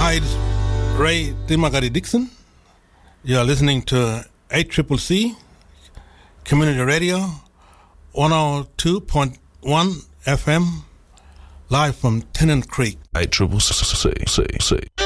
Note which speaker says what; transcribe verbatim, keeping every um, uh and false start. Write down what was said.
Speaker 1: Hi, it's Ray Dimagari Dixon. You are listening to eight C C C Community Radio, one oh two point one F M, live from Tennant Creek.
Speaker 2: eight C C C.